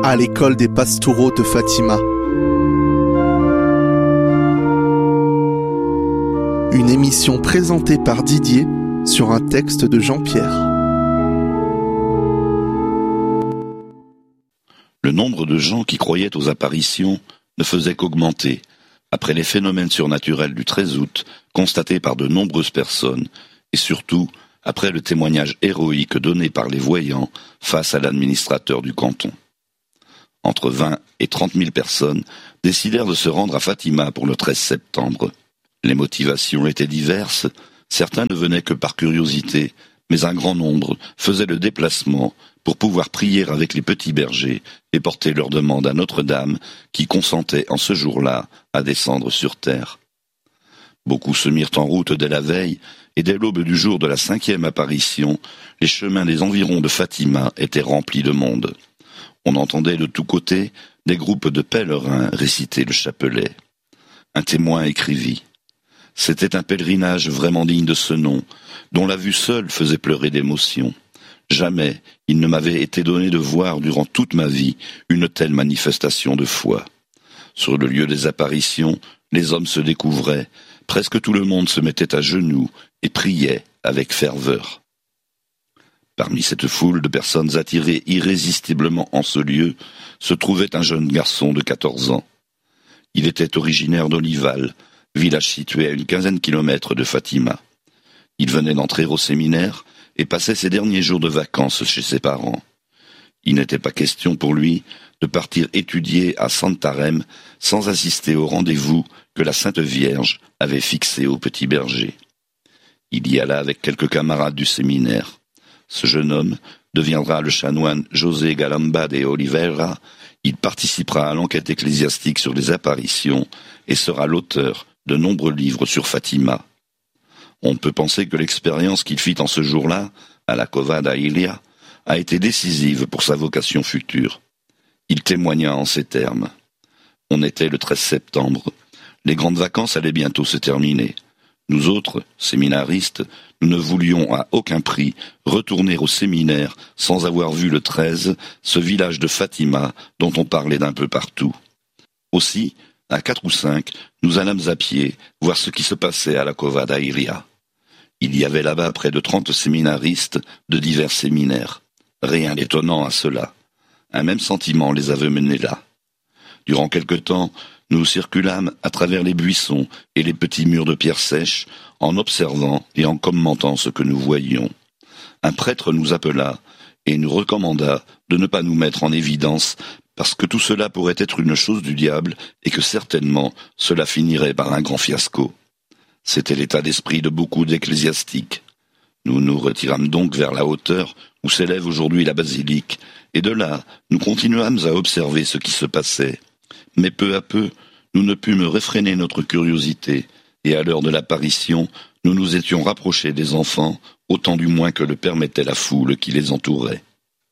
à l'école des Pastoureaux de Fatima. Une émission présentée par Didier sur un texte de Jean-Pierre. Le nombre de gens qui croyaient aux apparitions ne faisait qu'augmenter après les phénomènes surnaturels du 13 août constatés par de nombreuses personnes et surtout après le témoignage héroïque donné par les voyants face à l'administrateur du canton. Entre 20 et 30 000 personnes décidèrent de se rendre à Fatima pour le 13 septembre. Les motivations étaient diverses, certains ne venaient que par curiosité, mais un grand nombre faisaient le déplacement pour pouvoir prier avec les petits bergers et porter leur demande à Notre-Dame qui consentait en ce jour-là à descendre sur terre. Beaucoup se mirent en route dès la veille et dès l'aube du jour de la 5e apparition, les chemins des environs de Fatima étaient remplis de monde. On entendait de tous côtés des groupes de pèlerins réciter le chapelet. Un témoin écrivit « C'était un pèlerinage vraiment digne de ce nom, dont la vue seule faisait pleurer d'émotion. Jamais il ne m'avait été donné de voir durant toute ma vie une telle manifestation de foi. Sur le lieu des apparitions, les hommes se découvraient, presque tout le monde se mettait à genoux et priait avec ferveur. » Parmi cette foule de personnes attirées irrésistiblement en ce lieu, se trouvait un jeune garçon de 14 ans. Il était originaire d'Olival, village situé à une 15aine de kilomètres de Fatima. Il venait d'entrer au séminaire et passait ses derniers jours de vacances chez ses parents. Il n'était pas question pour lui de partir étudier à Santarém sans assister au rendez-vous que la Sainte Vierge avait fixé au petit berger. Il y alla avec quelques camarades du séminaire. Ce jeune homme deviendra le chanoine José Galamba de Oliveira. Il participera à l'enquête ecclésiastique sur les apparitions et sera l'auteur de nombreux livres sur Fatima. On peut penser que l'expérience qu'il fit en ce jour-là, à la Cova da Ilia, a été décisive pour sa vocation future. Il témoigna en ces termes. On était le 13 septembre. Les grandes vacances allaient bientôt se terminer. Nous autres, séminaristes, nous ne voulions à aucun prix retourner au séminaire sans avoir vu le 13, ce village de Fatima dont on parlait d'un peu partout. Aussi, à 4 ou 5, nous allâmes à pied voir ce qui se passait à la Cova da Ilia. Il y avait là-bas près de 30 séminaristes de divers séminaires. Rien d'étonnant à cela. Un même sentiment les avait menés là. Durant quelque temps, nous circulâmes à travers les buissons et les petits murs de pierre sèche, en observant et en commentant ce que nous voyions. Un prêtre nous appela et nous recommanda de ne pas nous mettre en évidence parce que tout cela pourrait être une chose du diable et que certainement cela finirait par un grand fiasco. C'était l'état d'esprit de beaucoup d'ecclésiastiques. Nous nous retirâmes donc vers la hauteur où s'élève aujourd'hui la basilique, et de là, nous continuâmes à observer ce qui se passait. Mais peu à peu, nous ne pûmes réfréner notre curiosité, et à l'heure de l'apparition, nous nous étions rapprochés des enfants, autant du moins que le permettait la foule qui les entourait.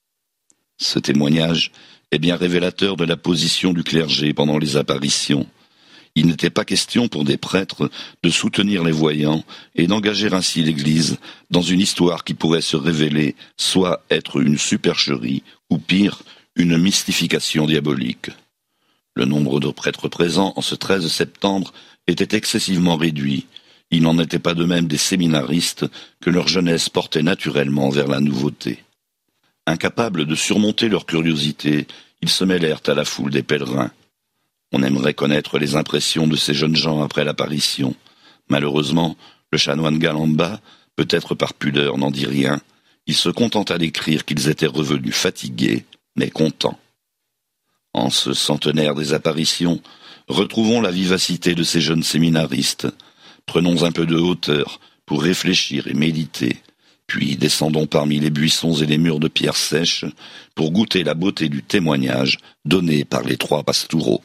Ce témoignage est bien révélateur de la position du clergé pendant les apparitions. Il n'était pas question pour des prêtres de soutenir les voyants et d'engager ainsi l'Église dans une histoire qui pourrait se révéler soit être une supercherie, ou pire, une mystification diabolique. Le nombre de prêtres présents en ce 13 septembre était excessivement réduit. Il n'en était pas de même des séminaristes que leur jeunesse portait naturellement vers la nouveauté. Incapables de surmonter leur curiosité, ils se mêlèrent à la foule des pèlerins. On aimerait connaître les impressions de ces jeunes gens après l'apparition. Malheureusement, le chanoine Galamba, peut-être par pudeur, n'en dit rien. Il se contenta d'écrire qu'ils étaient revenus fatigués, mais contents. En ce centenaire des apparitions, retrouvons la vivacité de ces jeunes séminaristes. Prenons un peu de hauteur pour réfléchir et méditer, puis descendons parmi les buissons et les murs de pierre sèche pour goûter la beauté du témoignage donné par les 3 pastoureaux.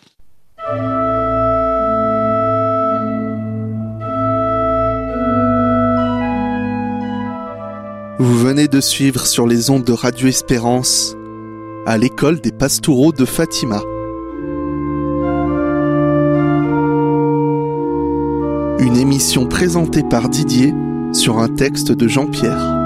Vous venez de suivre sur les ondes de Radio Espérance à l'école des Pastoureaux de Fatima. Une émission présentée par Didier sur un texte de Jean-Pierre.